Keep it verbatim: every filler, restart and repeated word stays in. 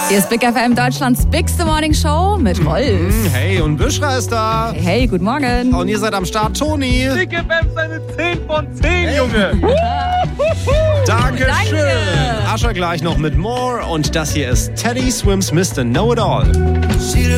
Hier ist Big F M, Deutschlands bigste Morning Show mit Wolf. Hey, und Büschra ist da. Hey, hey, guten Morgen. Und ihr seid am Start, Toni. Big F M seine zehn von zehn, hey. Junge. Dankeschön. Danke. Ascher gleich noch mit More. Und das hier ist Teddy Swims Mister Know-It-All.